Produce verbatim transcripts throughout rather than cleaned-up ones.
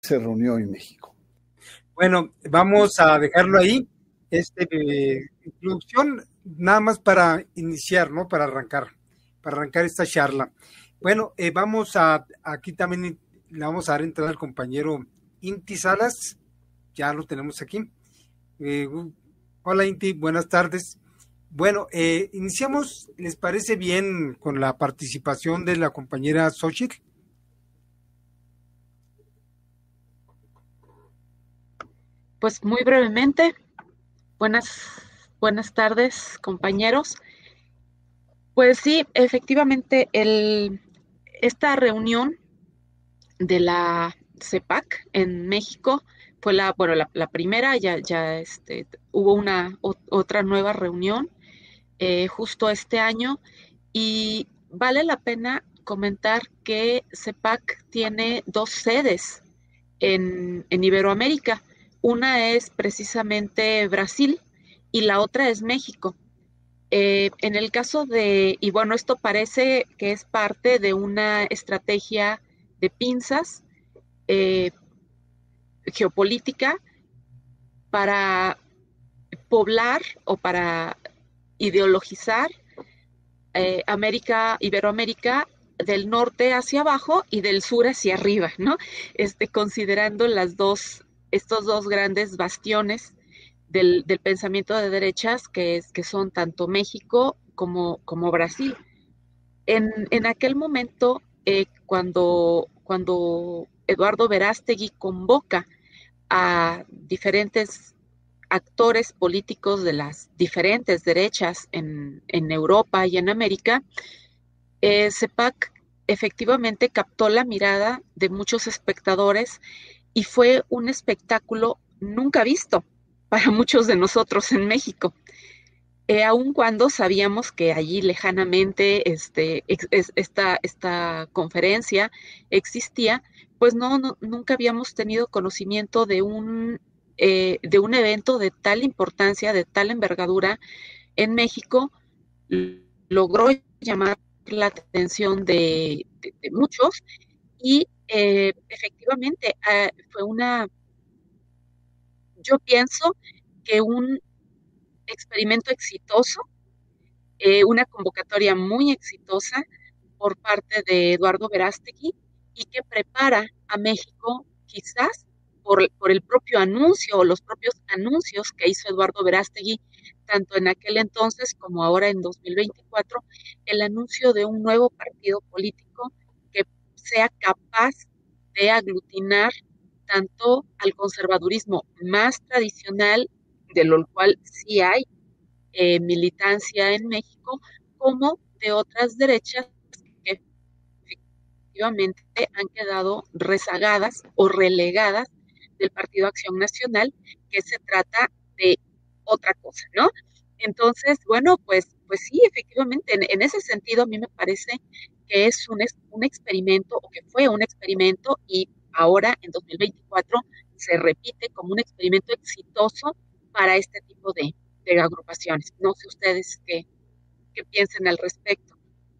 se reunió en México. Bueno, vamos a dejarlo ahí. Este, eh, introducción, nada más para iniciar, ¿no? Para arrancar, para arrancar esta charla. Bueno, eh, vamos a, aquí también le vamos a dar entrada al compañero Inti Salas, ya lo tenemos aquí. Eh, hola Inti, buenas tardes. Bueno, eh, iniciamos, ¿les parece bien con la participación de la compañera Xochitl? Pues muy brevemente, buenas, buenas tardes, compañeros. Pues sí, efectivamente, el, esta reunión de la CEPAC en México fue la, bueno, la, la primera, ya, ya este, hubo una o, otra nueva reunión eh, justo este año, y vale la pena comentar que CEPAC tiene dos sedes en, en Iberoamérica. Una es precisamente Brasil y la otra es México. Eh, en el caso de, y bueno, esto parece que es parte de una estrategia de pinzas eh, geopolítica para poblar o para ideologizar eh, América, Iberoamérica del norte hacia abajo y del sur hacia arriba, ¿no? Este, considerando las dos, estos dos grandes bastiones del, del pensamiento de derechas, que, es, que son tanto México como, como Brasil. En, en aquel momento, eh, cuando, cuando Eduardo Verástegui convoca a diferentes actores políticos de las diferentes derechas en, en Europa y en América, eh, CEPAC efectivamente captó la mirada de muchos espectadores y fue un espectáculo nunca visto para muchos de nosotros en México. Eh, aun cuando sabíamos que allí lejanamente este, ex, esta, esta conferencia existía, pues no, no, nunca habíamos tenido conocimiento de un, eh, de un evento de tal importancia, de tal envergadura en México. Logró llamar la atención de, de, de muchos y eh, efectivamente eh, fue una, yo pienso que un experimento exitoso, eh, una convocatoria muy exitosa por parte de Eduardo Verástegui y que prepara a México quizás por, por el propio anuncio o los propios anuncios que hizo Eduardo Verástegui, tanto en aquel entonces como ahora en dos mil veinticuatro, el anuncio de un nuevo partido político que sea capaz de aglutinar tanto al conservadurismo más tradicional, de lo cual sí hay eh, militancia en México, como de otras derechas que efectivamente han quedado rezagadas o relegadas del Partido Acción Nacional, que se trata de otra cosa, ¿no? Entonces, bueno, pues, pues sí, efectivamente, en, en ese sentido a mí me parece que es un, un experimento, o que fue un experimento, y ahora en dos mil veinticuatro se repite como un experimento exitoso para este tipo de, de agrupaciones. No sé ustedes qué, qué piensen al respecto.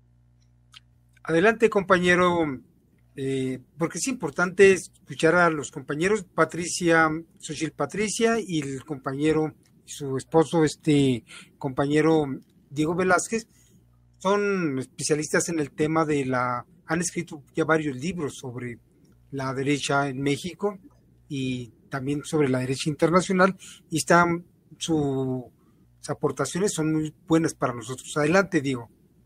Adelante, compañero, eh, porque es importante escuchar a los compañeros, Patricia, Xochitl Patricia, y el compañero, su esposo, este compañero Diego Velázquez, son especialistas en el tema de la, han escrito ya varios libros sobre la derecha en México y también sobre la derecha internacional, y están, su, sus aportaciones son muy buenas para nosotros. Adelante, Diego.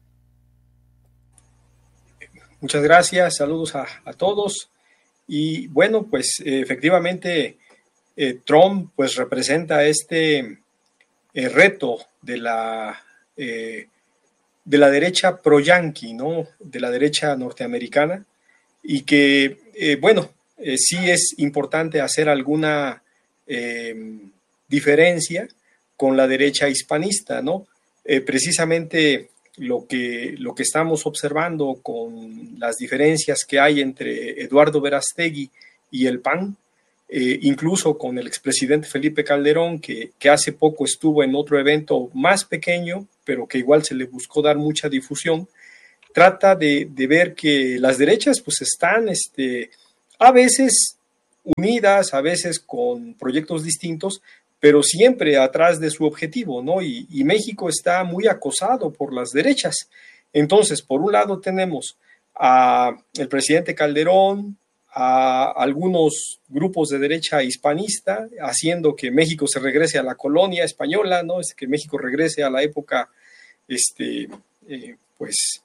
Muchas gracias, saludos a, a todos. Y bueno, pues eh, efectivamente eh, Trump pues representa este eh, reto de la, eh, de la derecha pro-yanqui, ¿no? De la derecha norteamericana, y que, eh, bueno, eh, sí es importante hacer alguna eh, diferencia con la derecha hispanista, ¿no? Eh, precisamente lo que, lo que estamos observando con las diferencias que hay entre Eduardo Verástegui y el P A N, eh, incluso con el expresidente Felipe Calderón, que, que hace poco estuvo en otro evento más pequeño, pero que igual se le buscó dar mucha difusión, trata de, de ver que las derechas pues están este, a veces unidas, a veces con proyectos distintos, pero siempre atrás de su objetivo, ¿no? Y, y México está muy acosado por las derechas. Entonces, por un lado tenemos al presidente Calderón, a algunos grupos de derecha hispanista, haciendo que México se regrese a la colonia española, ¿no? Es que México regrese a la época, este, eh, pues,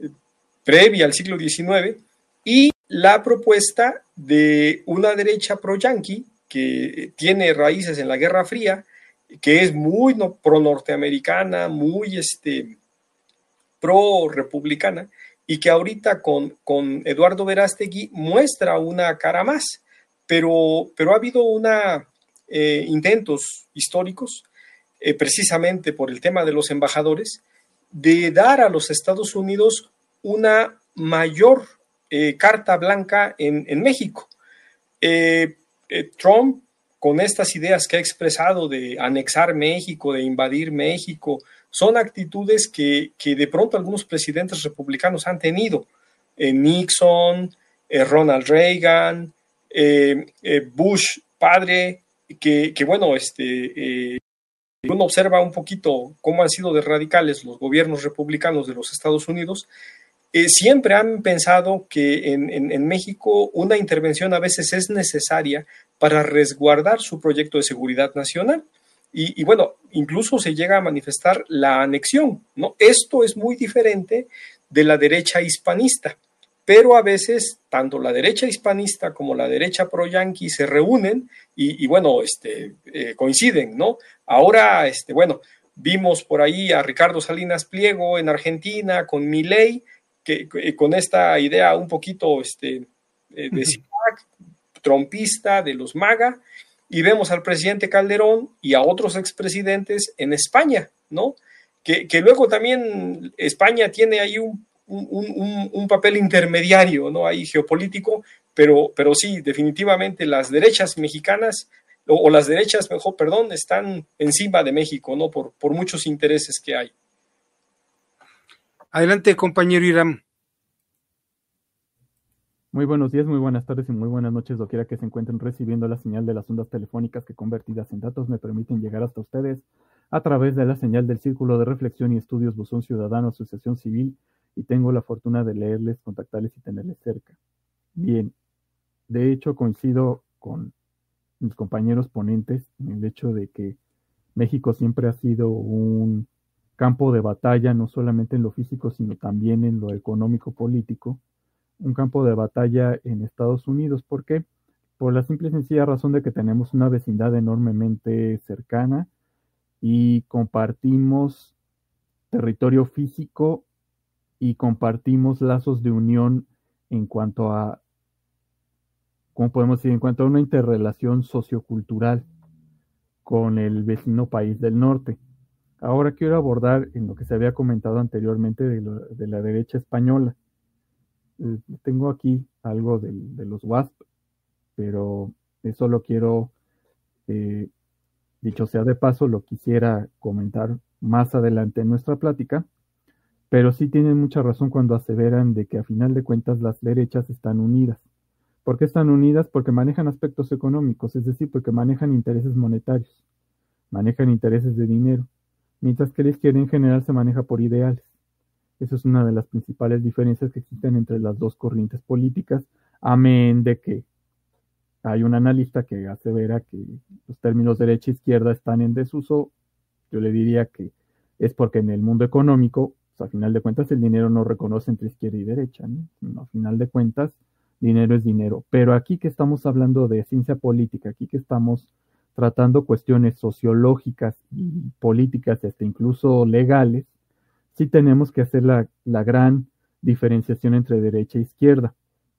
previa al siglo diecinueve, y la propuesta de una derecha pro-yanqui que tiene raíces en la Guerra Fría, que es muy no, pro-norteamericana, muy este, pro-republicana, y que ahorita con, con Eduardo Verástegui muestra una cara más, pero, pero ha habido una, eh, intentos históricos, eh, precisamente por el tema de los embajadores, de dar a los Estados Unidos una mayor eh, carta blanca en, en México. Eh, eh, Trump, con estas ideas que ha expresado de anexar México, de invadir México, son actitudes que, que de pronto algunos presidentes republicanos han tenido. Eh, Nixon, eh, Ronald Reagan, eh, eh, Bush padre, que, que bueno, este, eh, uno observa un poquito cómo han sido de radicales los gobiernos republicanos de los Estados Unidos. Eh, siempre han pensado que en, en, en México una intervención a veces es necesaria para resguardar su proyecto de seguridad nacional. Y, y bueno, incluso se llega a manifestar la anexión, ¿no? Esto es muy diferente de la derecha hispanista, pero a veces tanto la derecha hispanista como la derecha pro-yanqui se reúnen y, y bueno, este, eh, coinciden, ¿no? Ahora, este, bueno, vimos por ahí a Ricardo Salinas Pliego en Argentina con Milei, que, que con esta idea un poquito este, eh, de trompista de los MAGA, y vemos al presidente Calderón y a otros expresidentes en España, ¿no? Que, que luego también España tiene ahí un, un, un, un papel intermediario, ¿no? Ahí geopolítico, pero, pero sí, definitivamente las derechas mexicanas, o, o las derechas, mejor, perdón, están encima de México, ¿no? Por, por muchos intereses que hay. Adelante, compañero Irán. Muy buenos días, muy buenas tardes y muy buenas noches, doquiera que se encuentren recibiendo la señal de las ondas telefónicas que, convertidas en datos, me permiten llegar hasta ustedes a través de la señal del Círculo de Reflexión y Estudios Buzón Ciudadano, Asociación Civil, y tengo la fortuna de leerles, contactarles y tenerles cerca. Bien, de hecho coincido con mis compañeros ponentes en el hecho de que México siempre ha sido un campo de batalla, no solamente en lo físico, sino también en lo económico-político, un campo de batalla en Estados Unidos. ¿Por qué? Por la simple y sencilla razón de que tenemos una vecindad enormemente cercana y compartimos territorio físico y compartimos lazos de unión en cuanto a, ¿cómo podemos decir? En cuanto a una interrelación sociocultural con el vecino país del norte. Ahora quiero abordar en lo que se había comentado anteriormente de, lo, de la derecha española. Eh, tengo aquí algo de, de los W A S P, pero eso lo quiero, eh, dicho sea de paso, lo quisiera comentar más adelante en nuestra plática, pero sí tienen mucha razón cuando aseveran de que a final de cuentas las derechas están unidas. ¿Por qué están unidas? Porque manejan aspectos económicos, es decir, porque manejan intereses monetarios, manejan intereses de dinero, mientras que la izquierda en general se maneja por ideales. Esa es una de las principales diferencias que existen entre las dos corrientes políticas, amén de que hay un analista que asevera que los términos derecha e izquierda están en desuso. Yo le diría que es porque en el mundo económico, pues, a final de cuentas, el dinero no reconoce entre izquierda y derecha, ¿no? No, a final de cuentas, dinero es dinero. Pero aquí que estamos hablando de ciencia política, aquí que estamos tratando cuestiones sociológicas y políticas, hasta incluso legales, sí tenemos que hacer la, la gran diferenciación entre derecha e izquierda.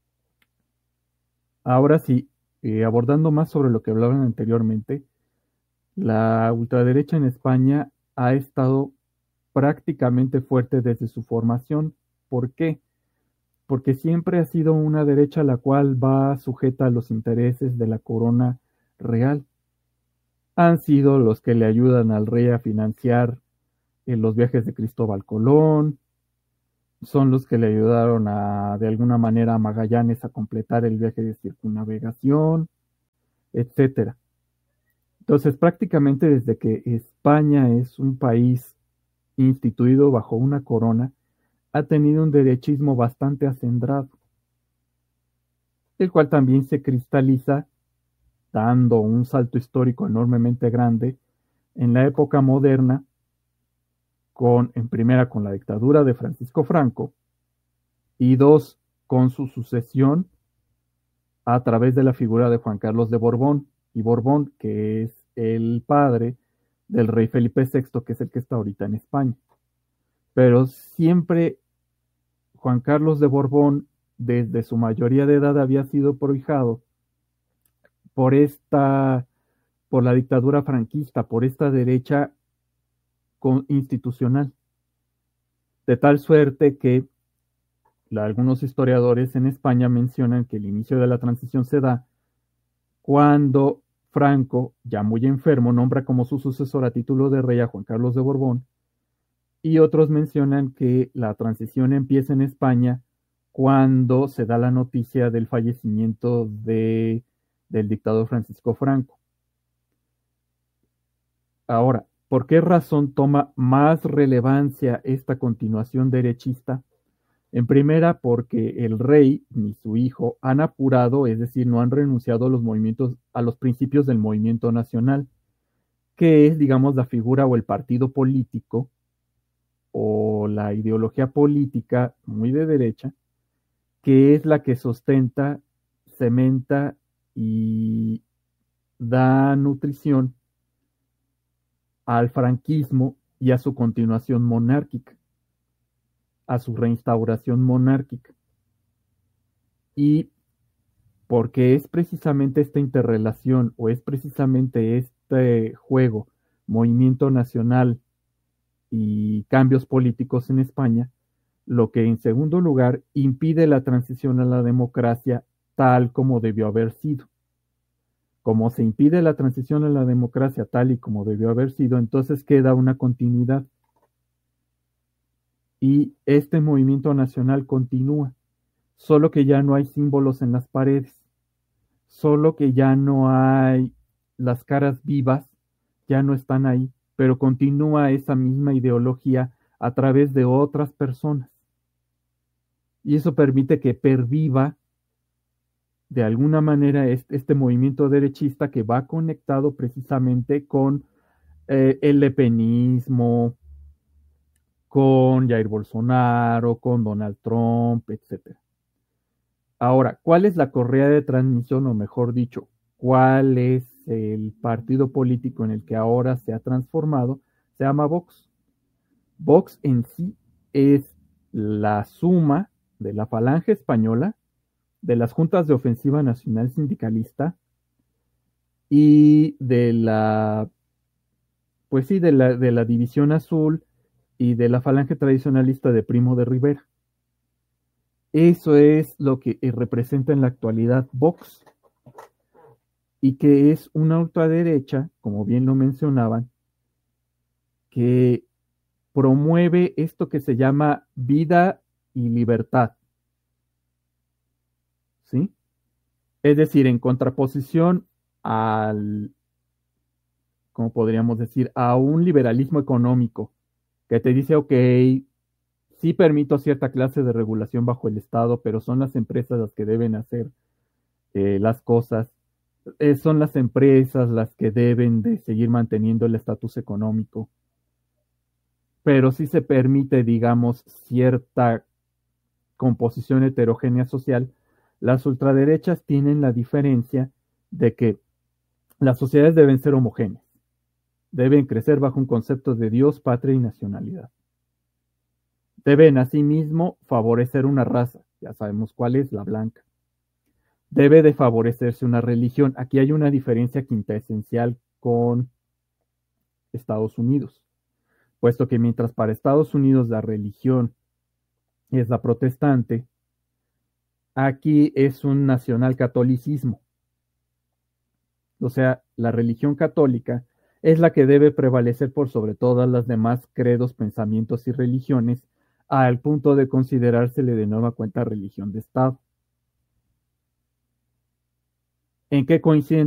Ahora sí, eh, abordando más sobre lo que hablaban anteriormente, la ultraderecha en España ha estado prácticamente fuerte desde su formación. ¿Por qué? Porque siempre ha sido una derecha la cual va sujeta a los intereses de la corona real. Han sido los que le ayudan al rey a financiar en los viajes de Cristóbal Colón, son los que le ayudaron a, de alguna manera, a Magallanes a completar el viaje de circunnavegación, etcétera. Entonces, prácticamente desde que España es un país instituido bajo una corona, ha tenido un derechismo bastante acendrado, el cual también se cristaliza dando un salto histórico enormemente grande en la época moderna, con, en primera, con la dictadura de Francisco Franco, y dos, con su sucesión a través de la figura de Juan Carlos de Borbón, y Borbón, que es el padre del rey Felipe sexto, que es el que está ahorita en España. Pero siempre Juan Carlos de Borbón, desde su mayoría de edad, había sido prohijado por esta, por la dictadura franquista, por esta derecha institucional, de tal suerte que la, algunos historiadores en España mencionan que el inicio de la transición se da cuando Franco, ya muy enfermo, nombra como su sucesor a título de rey a Juan Carlos de Borbón, y otros mencionan que la transición empieza en España cuando se da la noticia del fallecimiento de, del dictador Francisco Franco. Ahora, ¿por qué razón toma más relevancia esta continuación derechista? En primera, porque el rey ni su hijo han apurado, es decir, no han renunciado a los movimientos, a los principios del movimiento nacional, que es, digamos, la figura o el partido político o la ideología política muy de derecha, que es la que sustenta, cementa y da nutrición al franquismo y a su continuación monárquica, a su reinstauración monárquica. Y porque es precisamente esta interrelación o es precisamente este juego, movimiento nacional y cambios políticos en España, lo que en segundo lugar impide la transición a la democracia tal como debió haber sido. Como se impide la transición a la democracia tal y como debió haber sido, entonces queda una continuidad. Y este movimiento nacional continúa, solo que ya no hay símbolos en las paredes, solo que ya no hay las caras vivas, ya no están ahí, pero continúa esa misma ideología a través de otras personas. Y eso permite que perviva de alguna manera este, este movimiento derechista que va conectado precisamente con eh, el lepenismo, con Jair Bolsonaro, con Donald Trump, etcétera. Ahora, ¿cuál es la correa de transmisión, o mejor dicho, cuál es el partido político en el que ahora se ha transformado? Se llama Vox. Vox en sí es la suma de la Falange Española, de las Juntas de Ofensiva Nacional Sindicalista y de la, pues sí, de la, de la División Azul y de la Falange Tradicionalista de Primo de Rivera. Eso es lo que representa en la actualidad Vox, y que es una ultraderecha, como bien lo mencionaban, que promueve esto que se llama vida y libertad, ¿sí? Es decir, en contraposición al, ¿cómo podríamos decir?, a un liberalismo económico que te dice, ok, sí permito cierta clase de regulación bajo el Estado, pero son las empresas las que deben hacer eh, las cosas, eh, son las empresas las que deben de seguir manteniendo el estatus económico, pero sí se permite, digamos, cierta composición heterogénea social. Las ultraderechas tienen la diferencia de que las sociedades deben ser homogéneas, deben crecer bajo un concepto de Dios, patria y nacionalidad. Deben asimismo favorecer una raza, ya sabemos cuál es, la blanca. Debe de favorecerse una religión. Aquí hay una diferencia quintesencial con Estados Unidos, puesto que mientras para Estados Unidos la religión es la protestante, aquí es un nacionalcatolicismo. O sea, la religión católica es la que debe prevalecer por sobre todas las demás credos, pensamientos y religiones, al punto de considerársele de nueva cuenta religión de Estado. ¿En qué coinciden